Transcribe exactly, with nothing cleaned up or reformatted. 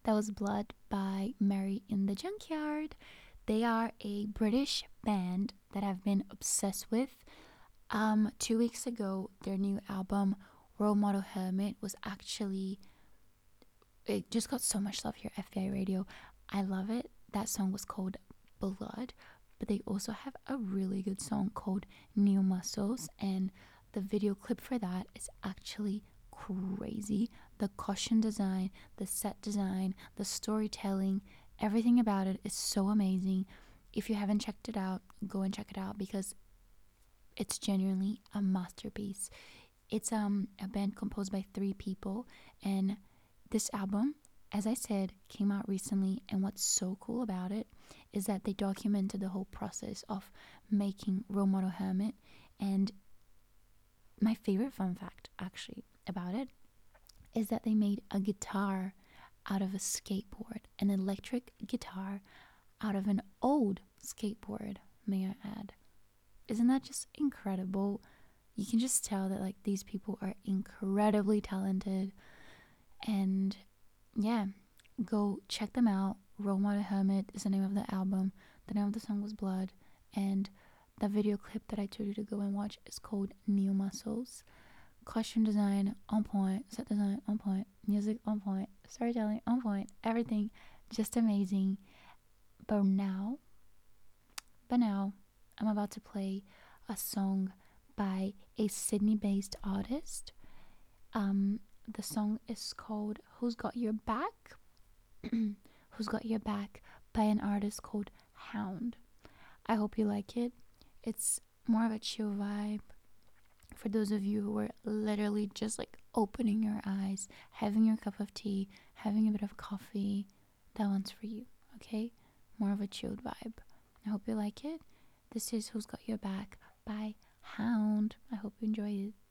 That was Blood by Mary in the Junkyard. They are a British band that I've been obsessed with. Um, two weeks ago, their new album, Role Model Hermit, was actually, it just got so much love here at F B I Radio. I love it. That song was called Blood, but they also have a really good song called New Muscles, and the video clip for that is actually crazy. The costume design, the set design, the storytelling, everything about it is so amazing. If you haven't checked it out, go and check it out because it's genuinely a masterpiece. It's um a band composed by three people, and this album, as I said, came out recently. And what's so cool about it is that they documented the whole process of making Role Model Hermit. And my favorite fun fact, actually, about it is that they made a guitar out of a skateboard, an electric guitar out of an old skateboard, may I add. Isn't that just incredible? You can just tell that like these people are incredibly talented. And yeah, go check them out. Role Model Hermit is the name of the album. The name of the song was Blood, and the video clip that I told you to go and watch is called New Muscles. Costume design on point, set design on point, music on point, storytelling on point, everything just amazing. But now, but now, I'm about to play a song by a Sydney-based artist. Um, the song is called "Who's Got Your Back." "Who's Got Your Back" by an artist called Hound. I hope you like it. It's more of a chill vibe for those of you who are literally just like opening your eyes, having your cup of tea, having a bit of coffee. That one's for you, okay? More of a chilled vibe. I hope you like it. This is "Who's Got Your Back" by Hound. I hope you enjoy it.